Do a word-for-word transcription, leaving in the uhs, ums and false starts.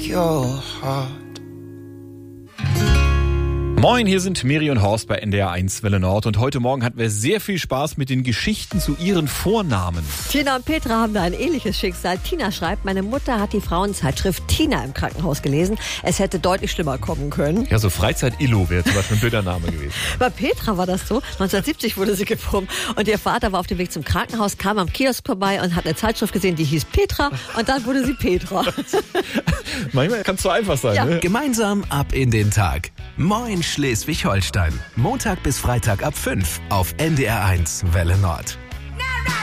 your heart. Moin, hier sind Miri und Horst bei N D R eins Welle Nord und heute Morgen hatten wir sehr viel Spaß mit den Geschichten zu ihren Vornamen. Tina und Petra haben da ein ähnliches Schicksal. Tina schreibt, meine Mutter hat die Frauenzeitschrift Tina im Krankenhaus gelesen. Es hätte deutlich schlimmer kommen können. Ja, so Freizeit-Illo wäre zum Beispiel ein blöder Name gewesen. Bei Petra war das so. neunzehnhundertsiebzig wurde sie geboren und ihr Vater war auf dem Weg zum Krankenhaus, kam am Kiosk vorbei und hat eine Zeitschrift gesehen, die hieß Petra und dann wurde sie Petra. Manchmal kann es so einfach sein, Ja. ne? Gemeinsam ab in den Tag. Moin Schleswig-Holstein. Montag bis Freitag ab fünf auf N D R eins Welle Nord.